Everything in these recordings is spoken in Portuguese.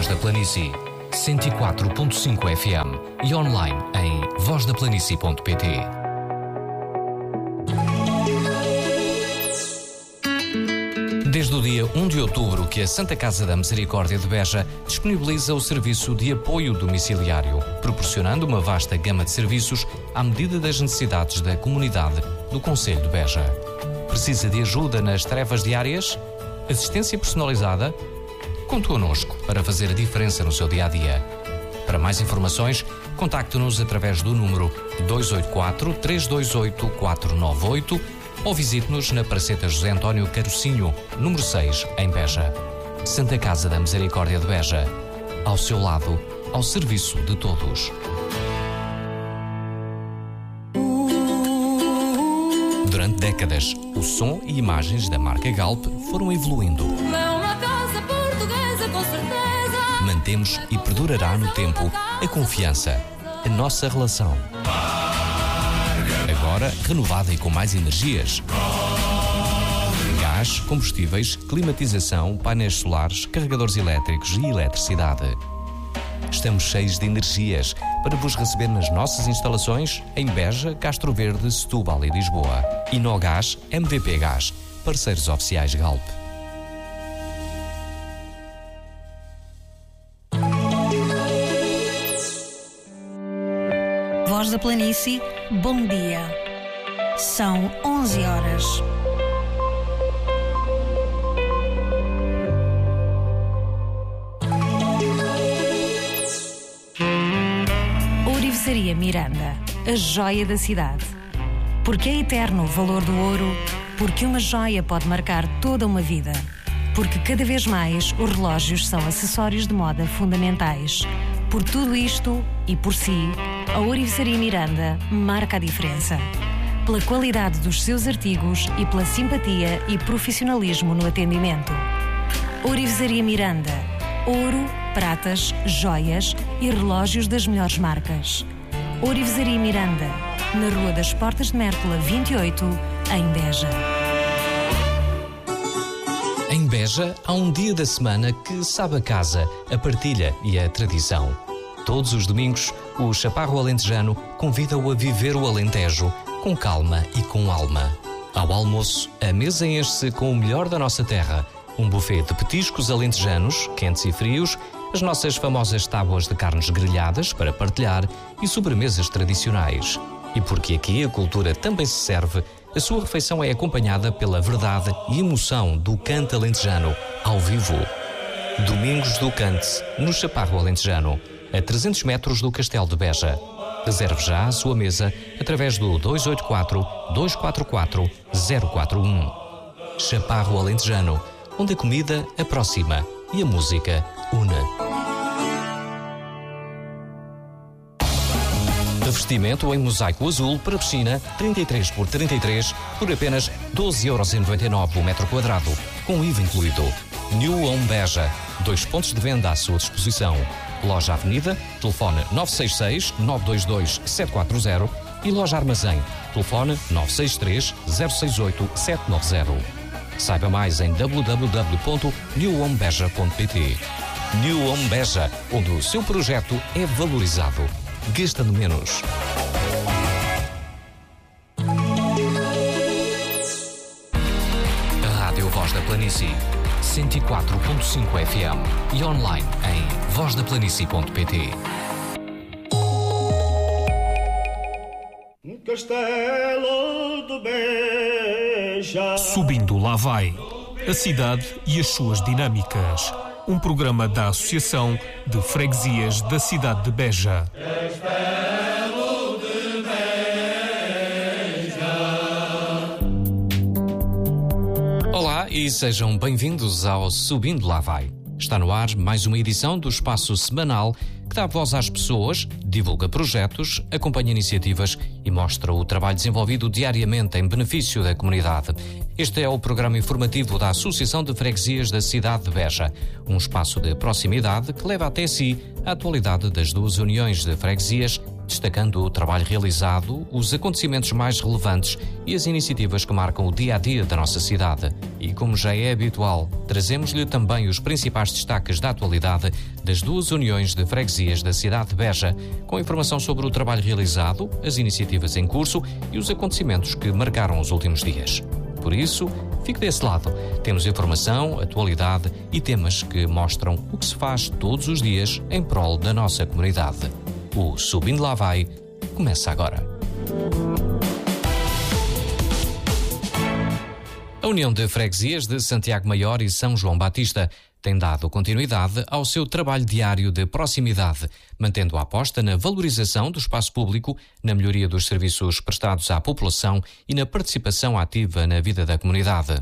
da Planície, 104.5 FM e online em vozdaplanície.pt. Desde o dia 1 de outubro que a Santa Casa da Misericórdia de Beja disponibiliza o serviço de apoio domiciliário, proporcionando uma vasta gama de serviços à medida das necessidades da comunidade do concelho de Beja. Precisa de ajuda nas tarefas diárias? Assistência personalizada? Conte connosco para fazer a diferença no seu dia-a-dia. Para mais informações, contacte-nos através do número 284 328 498 ou visite-nos na Praceta José António Carocinho, número 6, em Beja. Santa Casa da Misericórdia de Beja. Ao seu lado, ao serviço de todos. Durante décadas, o som e imagens da marca Galp foram evoluindo. Mantemos e perdurará no tempo a confiança, a nossa relação. Agora renovada e com mais energias. Gás, combustíveis, climatização, painéis solares, carregadores elétricos e eletricidade. Estamos cheios de energias para vos receber nas nossas instalações em Beja, Castro Verde, Setúbal e Lisboa. Inogás, MVP Gás, parceiros oficiais Galp. Voz da Planície, bom dia. São 11 horas. Ourivesaria Miranda, a joia da cidade. Porque é eterno o valor do ouro, porque uma joia pode marcar toda uma vida. Porque cada vez mais os relógios são acessórios de moda fundamentais. Por tudo isto e por si, a Ourivesaria Miranda marca a diferença. Pela qualidade dos seus artigos e pela simpatia e profissionalismo no atendimento. Ourivesaria Miranda. Ouro, pratas, joias e relógios das melhores marcas. Ourivesaria Miranda, na Rua das Portas de Mértola 28, em Beja. Em Beja, há um dia da semana que sabe a casa, a partilha e a tradição. Todos os domingos, o Chaparro Alentejano convida-o a viver o Alentejo com calma e com alma. Ao almoço, a mesa enche-se com o melhor da nossa terra. Um buffet de petiscos alentejanos, quentes e frios, as nossas famosas tábuas de carnes grelhadas para partilhar e sobremesas tradicionais. E porque aqui a cultura também se serve, a sua refeição é acompanhada pela verdade e emoção do cante alentejano, ao vivo. Domingos do Cante, no Chaparro Alentejano, a 300 metros do Castelo de Beja. Reserve já a sua mesa através do 284-244-041. Chaparro Alentejano, onde a comida aproxima e a música une. Revestimento em mosaico azul para piscina 33 por 33 por apenas 12,99€ o metro quadrado, com IVA incluído. New Home Beja, 2 pontos de venda à sua disposição. Loja Avenida, telefone 966-922-740 e Loja Armazém, telefone 963-068-790. Saiba mais em www.newhomebeja.pt. New Home Beja, onde o seu projeto é valorizado. Gastando menos. A Rádio Voz da Planície, 104.5 FM e online em vozdaplanície.pt. Castelo de Beja. Subindo lá vai, a cidade e as suas dinâmicas. Um programa da Associação de Freguesias da cidade de Beja. Castelo de Beja. Olá e sejam bem-vindos ao Subindo Lá Vai. Está no ar mais uma edição do espaço semanal que dá voz às pessoas, divulga projetos, acompanha iniciativas e mostra o trabalho desenvolvido diariamente em benefício da comunidade. Este é o programa informativo da Associação de Freguesias da cidade de Beja, um espaço de proximidade que leva até si a atualidade das duas uniões de freguesias destacando o trabalho realizado, os acontecimentos mais relevantes e as iniciativas que marcam o dia-a-dia da nossa cidade. E como já é habitual, trazemos-lhe também os principais destaques da atualidade das duas uniões de freguesias da cidade de Beja, com informação sobre o trabalho realizado, as iniciativas em curso e os acontecimentos que marcaram os últimos dias. Por isso, fique desse lado. Temos informação, atualidade e temas que mostram o que se faz todos os dias em prol da nossa comunidade. O Subindo Lá Vai começa agora. A União de Freguesias de Santiago Maior e São João Batista tem dado continuidade ao seu trabalho diário de proximidade, mantendo a aposta na valorização do espaço público, na melhoria dos serviços prestados à população e na participação ativa na vida da comunidade.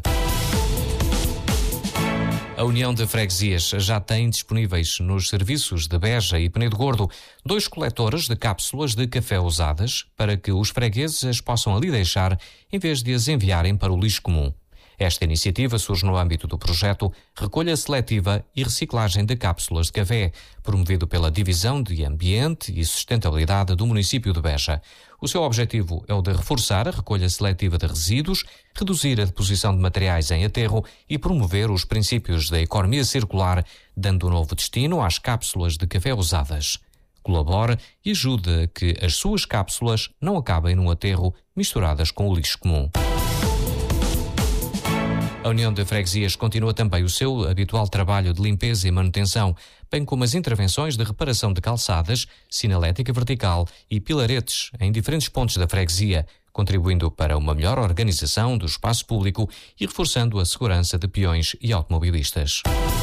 A União de Freguesias já tem disponíveis nos serviços de Beja e Penedo Gordo 2 coletores de cápsulas de café usadas para que os fregueses as possam ali deixar em vez de as enviarem para o lixo comum. Esta iniciativa surge no âmbito do projeto Recolha Seletiva e Reciclagem de Cápsulas de Café, promovido pela Divisão de Ambiente e Sustentabilidade do município de Beja. O seu objetivo é o de reforçar a recolha seletiva de resíduos, reduzir a deposição de materiais em aterro e promover os princípios da economia circular, dando um novo destino às cápsulas de café usadas. Colabore e ajude a que as suas cápsulas não acabem no aterro misturadas com o lixo comum. A União de Freguesias continua também o seu habitual trabalho de limpeza e manutenção, bem como as intervenções de reparação de calçadas, sinalética vertical e pilaretes em diferentes pontos da freguesia, contribuindo para uma melhor organização do espaço público e reforçando a segurança de peões e automobilistas.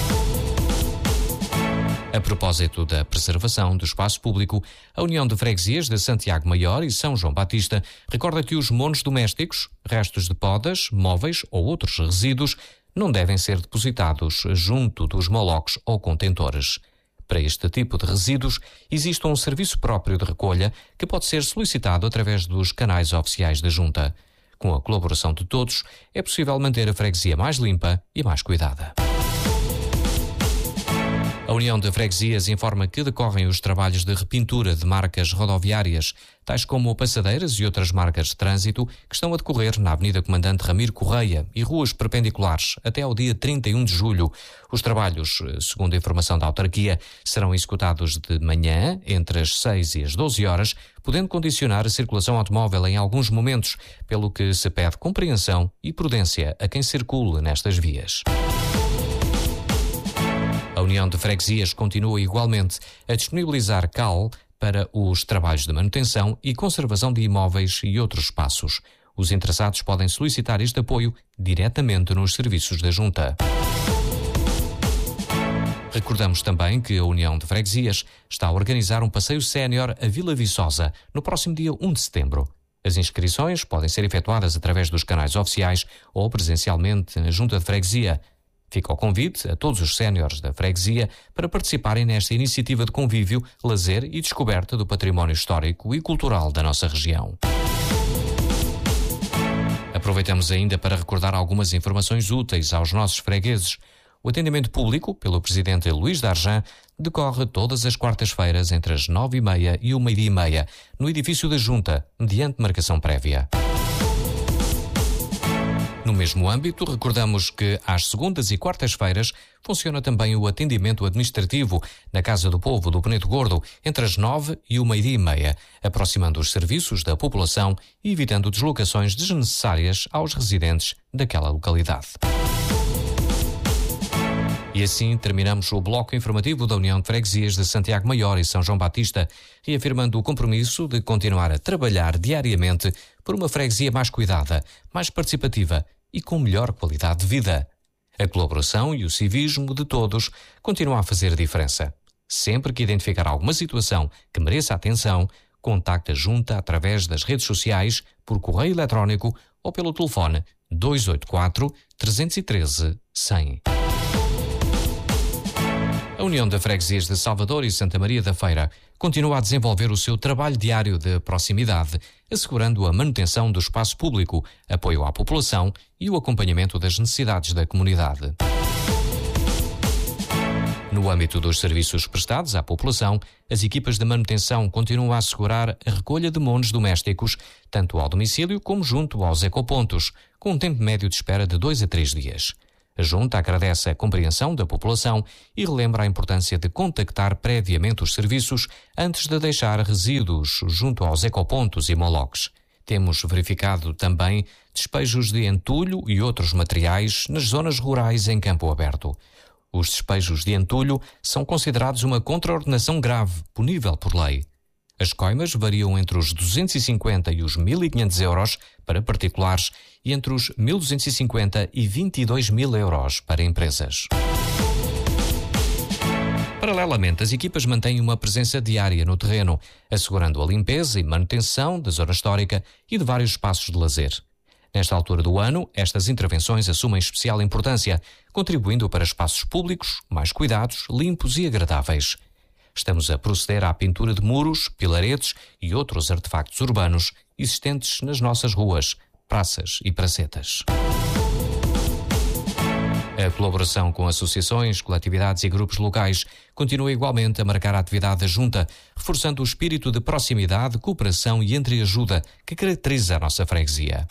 A propósito da preservação do espaço público, a União de Freguesias de Santiago Maior e São João Batista recorda que os monos domésticos, restos de podas, móveis ou outros resíduos não devem ser depositados junto dos molocos ou contentores. Para este tipo de resíduos, existe um serviço próprio de recolha que pode ser solicitado através dos canais oficiais da Junta. Com a colaboração de todos, é possível manter a freguesia mais limpa e mais cuidada. A União de Freguesias informa que decorrem os trabalhos de repintura de marcas rodoviárias, tais como passadeiras e outras marcas de trânsito, que estão a decorrer na Avenida Comandante Ramiro Correia e ruas perpendiculares até ao dia 31 de julho. Os trabalhos, segundo a informação da autarquia, serão executados de manhã, entre as 6 e as 12 horas, podendo condicionar a circulação automóvel em alguns momentos, pelo que se pede compreensão e prudência a quem circule nestas vias. A União de Freguesias continua igualmente a disponibilizar cal para os trabalhos de manutenção e conservação de imóveis e outros espaços. Os interessados podem solicitar este apoio diretamente nos serviços da Junta. Recordamos também que a União de Freguesias está a organizar um passeio sénior a Vila Viçosa no próximo dia 1 de setembro. As inscrições podem ser efetuadas através dos canais oficiais ou presencialmente na Junta de Freguesia. Fica o convite a todos os séniores da freguesia para participarem nesta iniciativa de convívio, lazer e descoberta do património histórico e cultural da nossa região. Aproveitamos ainda para recordar algumas informações úteis aos nossos fregueses. O atendimento público, pelo presidente Luís Darjan, decorre todas as quartas-feiras entre as 9h30 e o 12h30, no edifício da Junta, mediante marcação prévia. No mesmo âmbito, recordamos que às segundas e quartas-feiras funciona também o atendimento administrativo na Casa do Povo do Penedo Gordo, entre as 9h e o 12h30, aproximando os serviços da população e evitando deslocações desnecessárias aos residentes daquela localidade. E assim terminamos o bloco informativo da União de Freguesias de Santiago Maior e São João Batista, reafirmando o compromisso de continuar a trabalhar diariamente por uma freguesia mais cuidada, mais participativa e com melhor qualidade de vida. A colaboração e o civismo de todos continuam a fazer diferença. Sempre que identificar alguma situação que mereça atenção, contacte a Junta através das redes sociais, por correio eletrónico ou pelo telefone 284 313 100. A União de Freguesias de Salvador e Santa Maria da Feira continua a desenvolver o seu trabalho diário de proximidade, assegurando a manutenção do espaço público, apoio à população e o acompanhamento das necessidades da comunidade. No No âmbito dos serviços prestados à população, as equipas de manutenção continuam a assegurar a recolha de monos domésticos, tanto ao domicílio como junto aos ecopontos, com um tempo médio de espera de 2 a 3 dias. A Junta agradece a compreensão da população e relembra a importância de contactar previamente os serviços antes de deixar resíduos junto aos ecopontos e moloques. Temos verificado também despejos de entulho e outros materiais nas zonas rurais em campo aberto. Os despejos de entulho são considerados uma contraordenação grave, punível por lei. As coimas variam entre os 250 e os 1.500 euros para particulares e entre os 1.250 e 22.000 euros para empresas. Paralelamente, as equipas mantêm uma presença diária no terreno, assegurando a limpeza e manutenção da zona histórica e de vários espaços de lazer. Nesta altura do ano, estas intervenções assumem especial importância, contribuindo para espaços públicos mais cuidados, limpos e agradáveis. Estamos a proceder à pintura de muros, pilaretes e outros artefactos urbanos existentes nas nossas ruas, praças e pracetas. A colaboração com associações, coletividades e grupos locais continua igualmente a marcar a atividade da Junta, reforçando o espírito de proximidade, cooperação e entreajuda que caracteriza a nossa freguesia.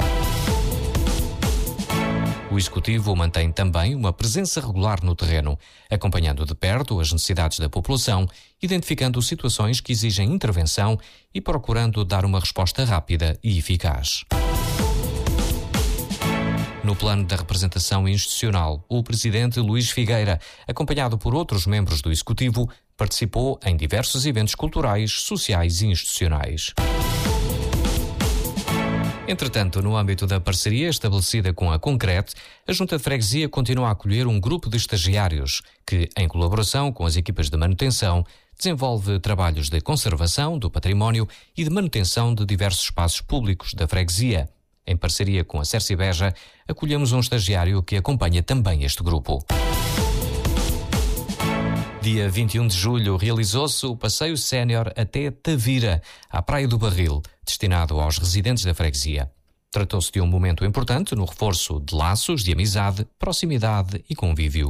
O Executivo mantém também uma presença regular no terreno, acompanhando de perto as necessidades da população, identificando situações que exigem intervenção e procurando dar uma resposta rápida e eficaz. No plano da representação institucional, o Presidente Luís Figueira, acompanhado por outros membros do Executivo, participou em diversos eventos culturais, sociais e institucionais. Entretanto, no âmbito da parceria estabelecida com a Concrete, a Junta de Freguesia continua a acolher um grupo de estagiários que, em colaboração com as equipas de manutenção, desenvolve trabalhos de conservação do património e de manutenção de diversos espaços públicos da freguesia. Em parceria com a Cerci Beja, acolhemos um estagiário que acompanha também este grupo. Dia 21 de julho realizou-se o passeio sénior até Tavira, à Praia do Barril, destinado aos residentes da freguesia. Tratou-se de um momento importante no reforço de laços de amizade, proximidade e convívio.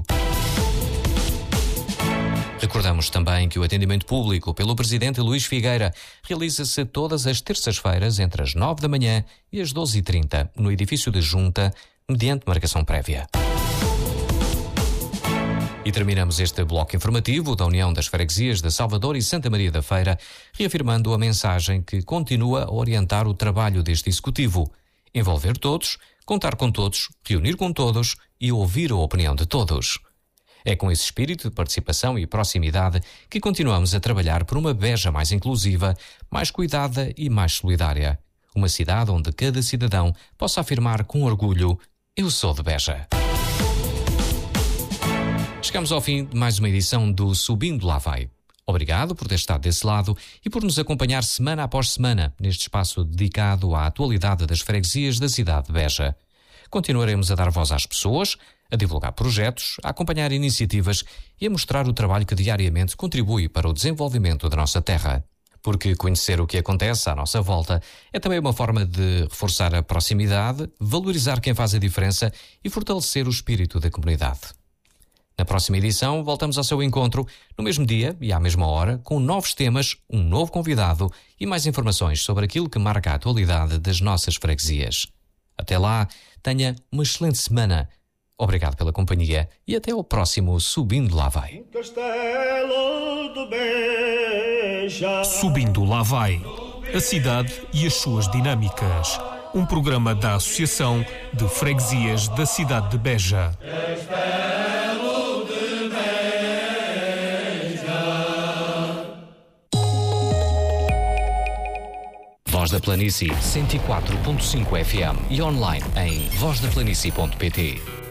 Recordamos também que o atendimento público pelo Presidente Luís Figueira realiza-se todas as terças-feiras entre as 9 da manhã e as 12h30 no edifício da Junta, mediante marcação prévia. E terminamos este bloco informativo da União das Freguesias de Salvador e Santa Maria da Feira, reafirmando a mensagem que continua a orientar o trabalho deste Executivo: envolver todos, contar com todos, reunir com todos e ouvir a opinião de todos. É com esse espírito de participação e proximidade que continuamos a trabalhar por uma Beja mais inclusiva, mais cuidada e mais solidária. Uma cidade onde cada cidadão possa afirmar com orgulho: eu sou de Beja. Chegamos ao fim de mais uma edição do Subindo Lá Vai. Obrigado por ter estado desse lado e por nos acompanhar semana após semana neste espaço dedicado à atualidade das freguesias da cidade de Beja. Continuaremos a dar voz às pessoas, a divulgar projetos, a acompanhar iniciativas e a mostrar o trabalho que diariamente contribui para o desenvolvimento da nossa terra. Porque conhecer o que acontece à nossa volta é também uma forma de reforçar a proximidade, valorizar quem faz a diferença e fortalecer o espírito da comunidade. Na próxima edição, voltamos ao seu encontro, no mesmo dia e à mesma hora, com novos temas, um novo convidado e mais informações sobre aquilo que marca a atualidade das nossas freguesias. Até lá, tenha uma excelente semana. Obrigado pela companhia e até ao próximo Subindo Lá Vai. Subindo Lá Vai. A cidade e as suas dinâmicas. Um programa da Associação de Freguesias da cidade de Beja. Voz da Planície 104.5 FM e online em vozdaplanície.pt.